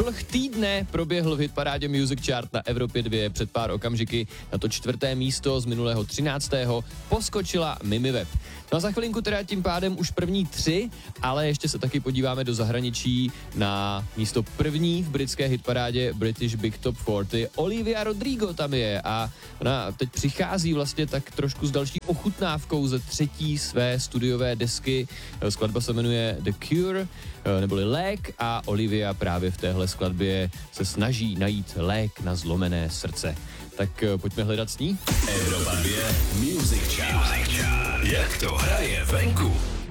Vlh týdne proběhl v hitparádě Music Chart na Evropě 2 před pár okamžiky. Na to 4. místo z minulého 13. poskočila Mimi Web. No a za chvilinku teda tím pádem už první 3, ale ještě se taky podíváme do zahraničí na místo první v britské hitparádě British Big Top 40. Olivia Rodrigo tam je a ona teď přichází vlastně tak trošku s další ochutnávkou ze 3. své studiové desky. Skladba se jmenuje The Cure, neboli Lék, a Olivia právě v téhle skladbě se snaží najít lék na zlomené srdce. Tak pojďme hledat s ní. Evropa 2 Music Chart. Jak to hraje venku?